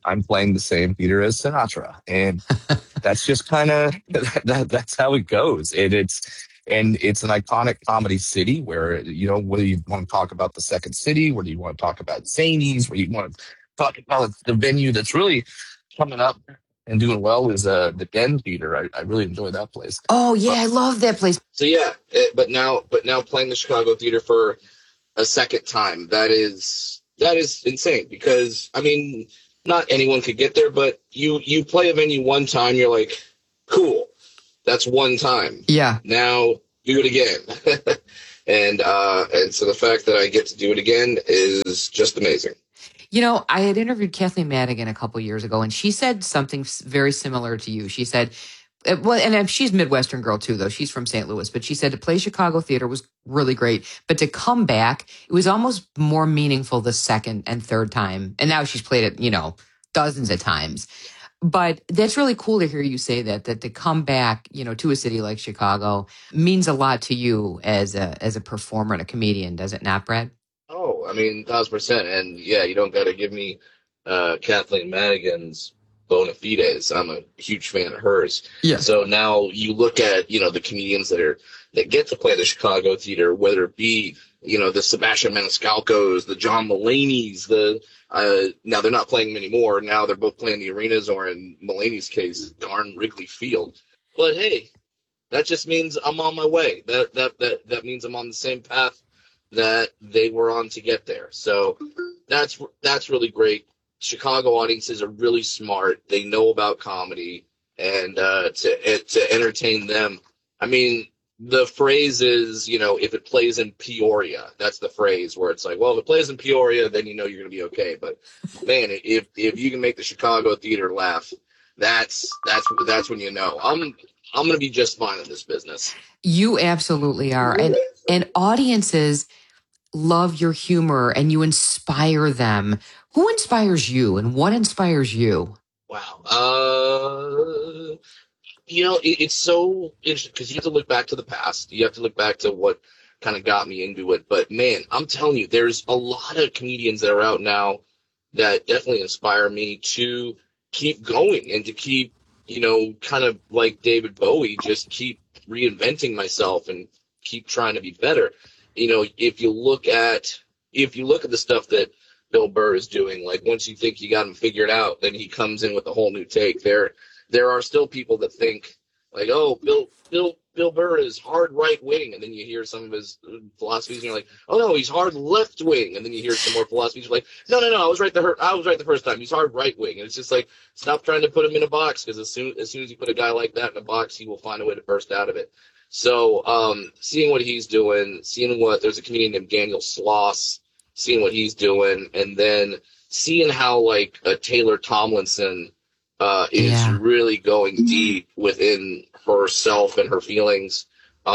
I'm playing the same theater as Sinatra. And that's just kind of, that, that's how it goes. And it's, and it's an iconic comedy city where, you know, whether you want to talk about the Second City, whether you want to talk about Zanies, whether you want to talk about the venue that's really coming up and doing well is uh, the Den Theater. I, I really enjoy that place. Oh yeah, I love that place. So yeah, it, but now, but now playing the Chicago Theater for a second time, that is that is insane because I mean, not anyone could get there, but you you play a venue one time, you're like, cool, that's one time. Yeah. Now do it again, and uh, and so the fact that I get to do it again is just amazing. You know, I had interviewed Kathleen Madigan a couple years ago, and she said something s- very similar to you. She said, uh, well, and uh, she's a Midwestern girl too, though. She's from Saint Louis, but she said to play Chicago theater was really great, but to come back, it was almost more meaningful the second and third time. And now she's played it, you know, dozens of times. But that's really cool to hear you say that, that to come back, you know, to a city like Chicago means a lot to you as a, as a performer and a comedian, does it not, Brad? Oh, I mean, thousand percent. And yeah, you don't got to give me uh, Kathleen Madigan's bona fides. I'm a huge fan of hers. Yeah. So now you look at, you know, the comedians that are that get to play the Chicago theater, whether it be, you know, the Sebastian Maniscalcos, the John Mulaney's, the uh, now they're not playing them anymore. Now they're both playing the arenas, or in Mulaney's case, darn Wrigley Field. But hey, that just means I'm on my way. That that that that means I'm on the same path that they were on to get there. So that's that's really great. Chicago audiences are really smart. They know about comedy, and uh, to to entertain them. I mean, the phrase is, you know, if it plays in Peoria, that's the phrase where it's like, well, if it plays in Peoria, then you know you're going to be okay. But man, if if you can make the Chicago theater laugh, that's that's that's when you know I'm I'm going to be just fine in this business. You absolutely are. And and audiences love your humor and you inspire them. Who inspires you and what inspires you? Wow. Uh, you know, it, it's so interesting because you have to look back to the past. You have to look back to what kind of got me into it. But man, I'm telling you, there's a lot of comedians that are out now that definitely inspire me to keep going and to keep, you know, kind of like David Bowie, just keep reinventing myself and keep trying to be better. You know, if you look at if you look at the stuff that Bill Burr is doing, like once you think you got him figured out, then he comes in with a whole new take. There, there are still people that think like, oh, Bill, Bill, Bill Burr is hard right wing, and then you hear some of his philosophies, and you're like, oh no, he's hard left wing, and then you hear some more philosophies, you're like, no, no, no, I was right the I was right the first time. He's hard right wing, and it's just like, stop trying to put him in a box, because as soon as soon as you put a guy like that in a box, he will find a way to burst out of it. So, um, seeing what he's doing, seeing what there's a comedian named Daniel Sloss, seeing what he's doing, and then seeing how like a Taylor Tomlinson uh, is Yeah. really going deep within herself and her feelings.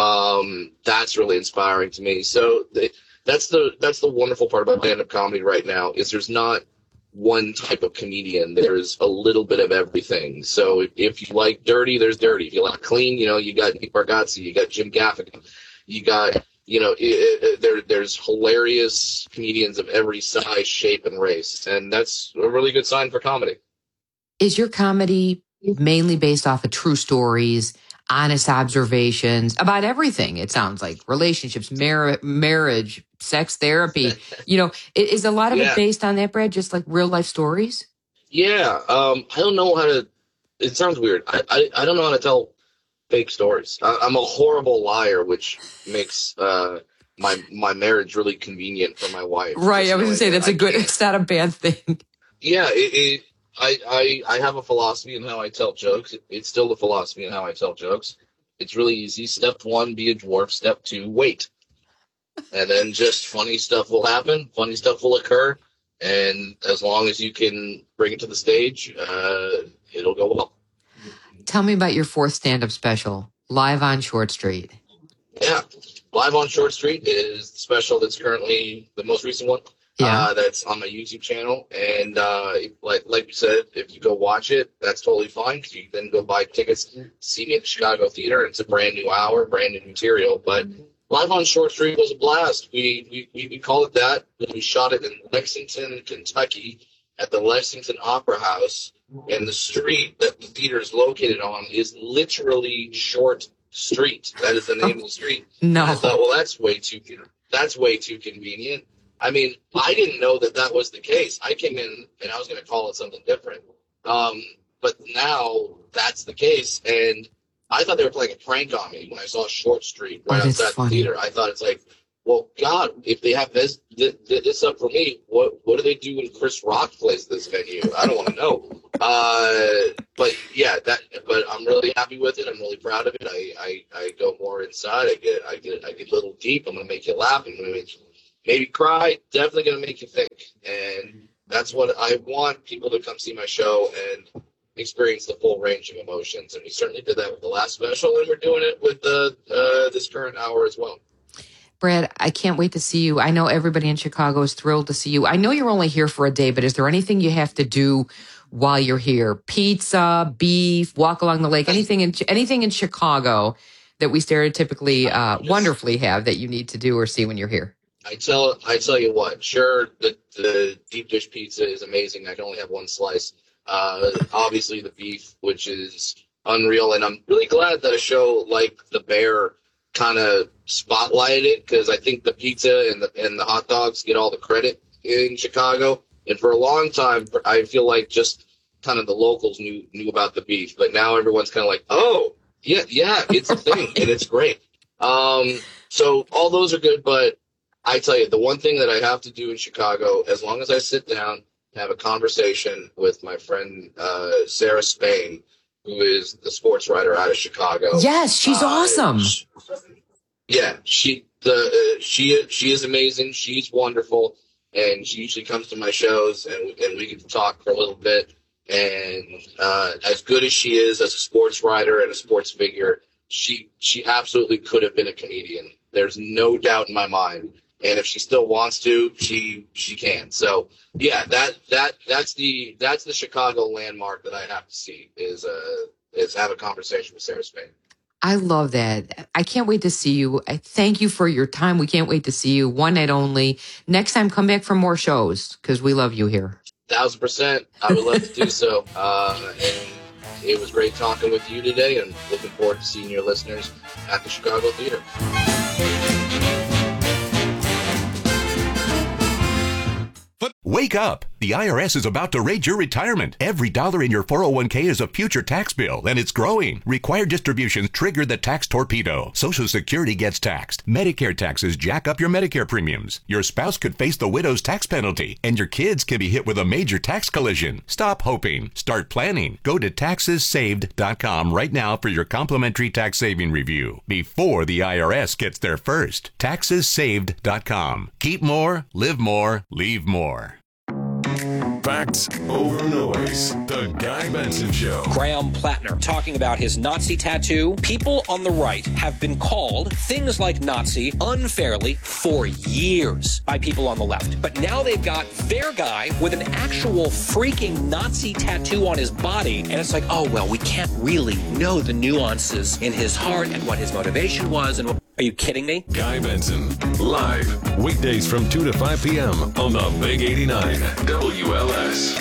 Um, that's really inspiring to me. So th- that's the that's the wonderful part about stand-up comedy right now is there's not one type of comedian. There's a little bit of everything. So if, if you like dirty, there's dirty. If you like clean, you know, you got Nick Bargatze, you got Jim Gaffigan, you got, you know, it, it, there there's hilarious comedians of every size, shape, and race, and that's a really good sign for comedy. Is your comedy mainly based off of true stories, honest observations about everything? It sounds like relationships, mar- marriage, sex therapy. You know, i- is a lot of Yeah. it based on that, Brad? Just like real life stories? Yeah, um, I don't know how to. It sounds weird. I, I, I don't know how to tell fake stories. I, I'm a horrible liar, which makes uh, my my marriage really convenient for my wife. Right. Just I was going knowing to say that that's I a good, can't- it's not a bad thing. Yeah, it, it, I, I I have a philosophy in how I tell jokes. It, it's still the philosophy in how I tell jokes. It's really easy. Step one, be a dwarf. Step two, wait. And then just funny stuff will happen. Funny stuff will occur. And as long as you can bring it to the stage, uh, it'll go well. Tell me about your fourth stand up special, Live on Short Street. Yeah. Live on Short Street is the special that's currently the most recent one. Yeah. Uh, that's on my YouTube channel. And uh, like like you said, if you go watch it, that's totally fine. You can then go buy tickets to see me at the Chicago Theater. It's a brand new hour, brand new material. But Live on Short Street was a blast. We we, we, we call it that. We shot it in Lexington, Kentucky. at the Lexington Opera House, and the street that the theater is located on is literally Short Street. That is the name of the street. No. And I thought, well, that's way too that's way too convenient. I mean, I didn't know that that was the case. I came in and I was going to call it something different. Um, but now that's the case, and I thought they were playing a prank on me when I saw Short Street right Oh, that's outside funny. the theater. I thought it's like, well, God, if they have this this, this up for me, what what do they do when Chris Rock plays this venue? I don't want to know. Uh, but yeah, that. But I'm really happy with it. I'm really proud of it. I, I, I go more inside. I get I get I get a little deep. I'm gonna make you laugh. I'm gonna make you maybe cry. Definitely gonna make you think. And that's what I want people to come see my show and experience the full range of emotions. And we certainly did that with the last special, and we're doing it with the uh, this current hour as well. Brad, I can't wait to see you. I know everybody in Chicago is thrilled to see you. I know you're only here for a day, but is there anything you have to do while you're here? Pizza, beef, walk along the lake, anything in anything in Chicago that we stereotypically uh, wonderfully have that you need to do or see when you're here? I tell I tell you what, sure, the the deep dish pizza is amazing. I can only have one slice. Uh, obviously, the beef, which is unreal, and I'm really glad that a show like The Bear kind of spotlighted it, because I think the pizza and the and the hot dogs get all the credit in Chicago. And for a long time, I feel like just kind of the locals knew knew about the beef, but now everyone's kind of like, oh, yeah, yeah, it's a thing, and it's great. Um, so all those are good, but I tell you, the one thing that I have to do in Chicago, as long as I sit down and have a conversation with my friend uh, Sarah Spain, who is the sports writer out of Chicago. Yes, she's uh, awesome. She, yeah, she the uh, she she is amazing. She's wonderful, and she usually comes to my shows, and and we get to talk for a little bit. And uh, as good as she is as a sports writer and a sports figure, she she absolutely could have been a comedian. There's no doubt in my mind. And if she still wants to, she she can. So yeah, that that that's the that's the Chicago landmark that I have to see is uh is have a conversation with Sarah Spain. I love that. I can't wait to see you. I thank you for your time. We can't wait to see you. One night only. Next time, come back for more shows because we love you here. Thousand percent. I would love to do so. Uh, and it was great talking with you today, and looking forward to seeing your listeners at the Chicago Theater. Wake up! The I R S is about to raid your retirement. Every dollar in your four oh one k is a future tax bill, and it's growing. Required distributions trigger the tax torpedo. Social Security gets taxed. Medicare taxes jack up your Medicare premiums. Your spouse could face the widow's tax penalty, and your kids can be hit with a major tax collision. Stop hoping. Start planning. Go to taxes saved dot com right now for your complimentary tax saving review before the I R S gets there first. taxes saved dot com. Keep more, live more, leave more. Facts over noise. The Guy Benson Show. Graham Plattner talking about his Nazi tattoo. People on the right have been called things like Nazi unfairly for years by people on the left. But now they've got their guy with an actual freaking Nazi tattoo on his body. And it's like, oh, well, we can't really know the nuances in his heart and what his motivation was. And are you kidding me? Guy Benson, live, weekdays from two to five p.m. on the Big eighty-nine W L S.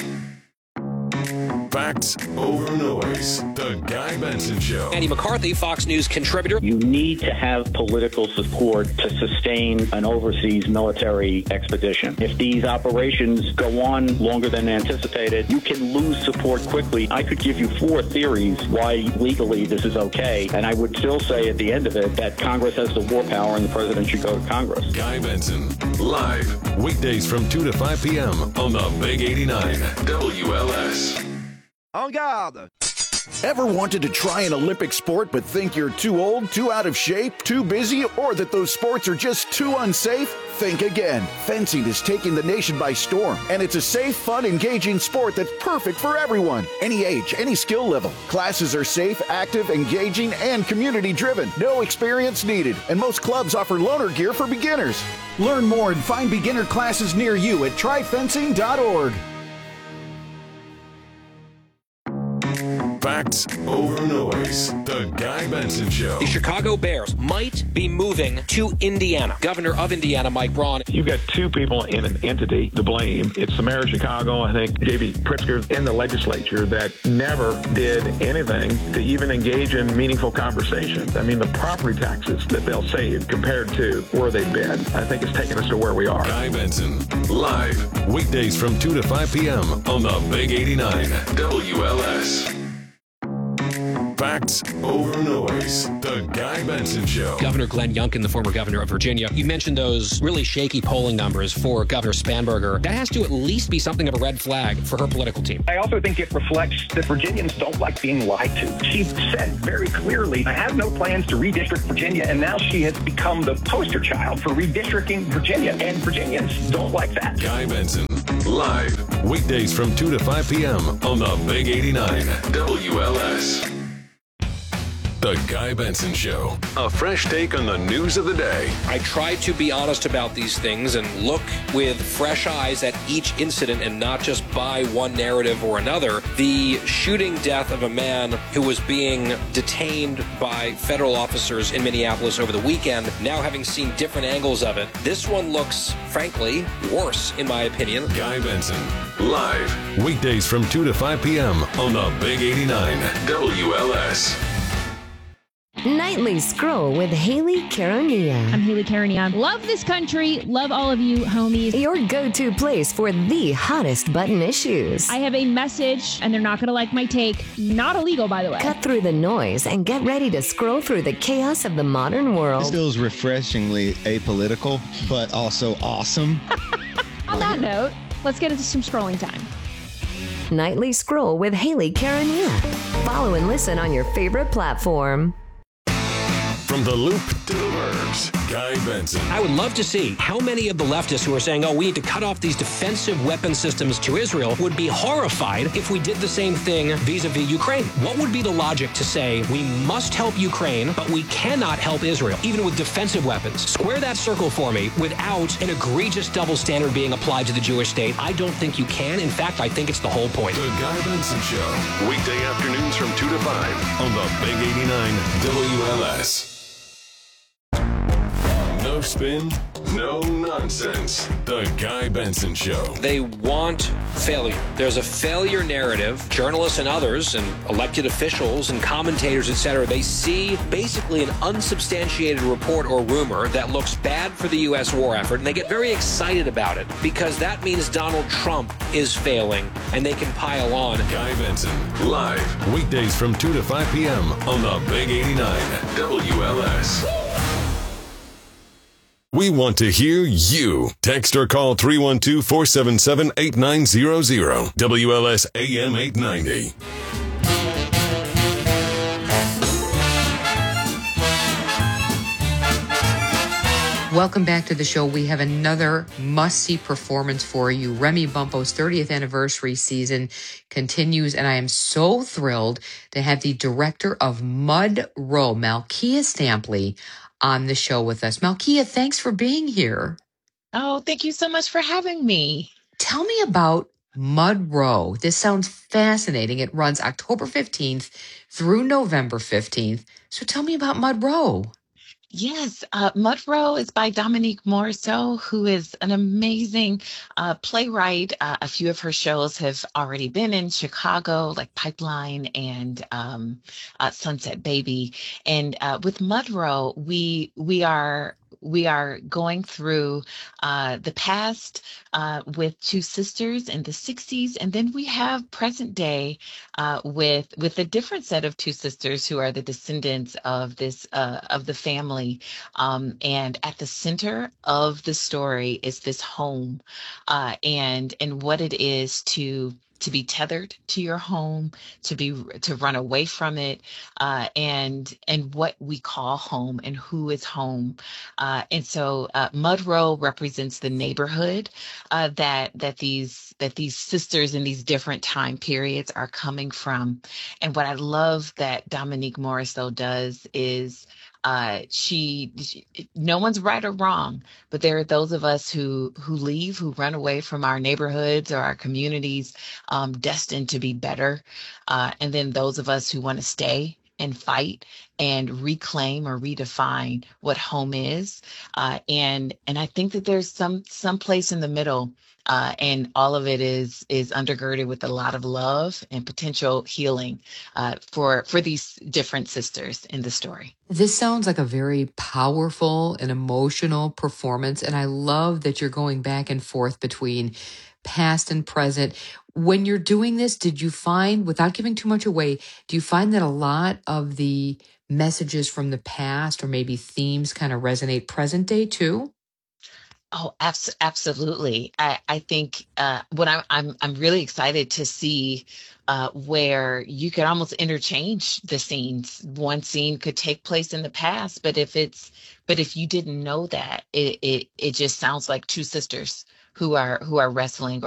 Facts over noise. The Guy Benson Show. Andy McCarthy, Fox News contributor. You need to have political support to sustain an overseas military expedition. If these operations go on longer than anticipated, you can lose support quickly. I could give you four theories why legally this is okay, and I would still say at the end of it that Congress has the war power and the president should go to Congress. Guy Benson, live, weekdays from two to five p.m. on the Big eighty-nine W L S. En garde! Ever wanted to try an Olympic sport but think you're too old, too out of shape, too busy, or that those sports are just too unsafe? Think again. Fencing is taking the nation by storm, and it's a safe, fun, engaging sport that's perfect for everyone. Any age, any skill level. Classes are safe, active, engaging, and community-driven. No experience needed, and most clubs offer loaner gear for beginners. Learn more and find beginner classes near you at try fencing dot org. Facts over noise. The Guy Benson Show. The Chicago Bears might be moving to Indiana. Governor of Indiana, Mike Braun. You've got two people in an entity to blame. It's the mayor of Chicago, I think, J B Pritzker, in the legislature that never did anything to even engage in meaningful conversations. I mean, the property taxes that they'll save compared to where they've been, I think it's taken us to where we are. Guy Benson, live, weekdays from two to five p.m. on the Big eighty-nine W L S. Facts over noise. The Guy Benson Show. Governor Glenn Youngkin, the former governor of Virginia. You mentioned those really shaky polling numbers for Governor Spanberger. That has to at least be something of a red flag for her political team. I also think it reflects that Virginians don't like being lied to. She said very clearly, I have no plans to redistrict Virginia, and now she has become the poster child for redistricting Virginia, and Virginians don't like that. Guy Benson, live, weekdays from two to five p.m. on the Big eighty-nine W L S. The Guy Benson Show. A fresh take on the news of the day. I try to be honest about these things and look with fresh eyes at each incident and not just buy one narrative or another. The shooting death of a man who was being detained by federal officers in Minneapolis over the weekend, now having seen different angles of it, this one looks, frankly, worse, in my opinion. Guy Benson, live, weekdays from two to five p.m. on the Big eighty-nine W L S. Nightly Scroll with Haley Caronia. I'm Haley Caronia. Love this country. Love all of you, homies. Your go-to place for the hottest button issues. I have a message, and they're not going to like my take. Not illegal, by the way. Cut through the noise and get ready to scroll through the chaos of the modern world. This feels refreshingly apolitical, but also awesome. On that note, let's get into some scrolling time. Nightly Scroll with Haley Caronia. Follow and listen on your favorite platform. From the loop to the verbs, Guy Benson. I would love to see how many of the leftists who are saying, oh, we need to cut off these defensive weapon systems to Israel would be horrified if we did the same thing vis-a-vis Ukraine. What would be the logic to say we must help Ukraine, but we cannot help Israel, even with defensive weapons? Square that circle for me without an egregious double standard being applied to the Jewish state. I don't think you can. In fact, I think it's the whole point. The Guy Benson Show, weekday afternoons from two to five on the Big eighty-nine W L S. No spin, no nonsense. The Guy Benson Show. They want failure. There's a failure narrative. Journalists and others and elected officials and commentators, et cetera, they see basically an unsubstantiated report or rumor that looks bad for the U S war effort, and they get very excited about it because that means Donald Trump is failing, and they can pile on. Guy Benson, live, weekdays from two to five p.m. on the Big eighty-nine W L S. We want to hear you. Text or call three one two, four seven seven, eight nine zero zero. W L S A M eight ninety. Welcome back to the show. We have another must-see performance for you. Remy Bumppo's thirtieth anniversary season continues, and I am so thrilled to have the director of Mud Row, Malkia Stampley, on the show with us. Malkia, thanks for being here. Oh, thank you so much for having me. Tell me about Mud Row. This sounds fascinating. It runs October fifteenth through November fifteenth. So tell me about Mud Row. Yes, uh, Mud Row is by Dominique Morisseau, who is an amazing uh, playwright. Uh, a few of her shows have already been in Chicago, like Pipeline and um, uh, Sunset Baby. And uh, with Mud Row, we we are we are going through uh, the past uh, with two sisters in the sixties, and then we have present day uh, with with a different set of two sisters who are the descendants of this uh, of the family. Um, and at the center of the story is this home, uh, and and what it is to to be tethered to your home, to be to run away from it, uh, and and what we call home and who is home. Uh, and so uh, Mud Row represents the neighborhood uh, that that these that these sisters in these different time periods are coming from. And what I love that Dominique Morisseau does is Uh, she, she, no one's right or wrong, but there are those of us who who leave, who run away from our neighborhoods or our communities, um, destined to be better, uh, and then those of us who want to stay and fight and reclaim or redefine what home is. Uh, and and I think that there's some some place in the middle, uh, and all of it is is undergirded with a lot of love and potential healing uh, for for these different sisters in the story. This sounds like a very powerful and emotional performance, and I love that you're going back and forth between past and present. When you're doing this, did you find, without giving too much away, do you find that a lot of the messages from the past or maybe themes kind of resonate present day too? Oh, abs- absolutely. I, I think uh, what I'm, I'm I'm really excited to see uh, where you could almost interchange the scenes. One scene could take place in the past, but if it's but if you didn't know that, it it, it just sounds like two sisters who are who are wrestling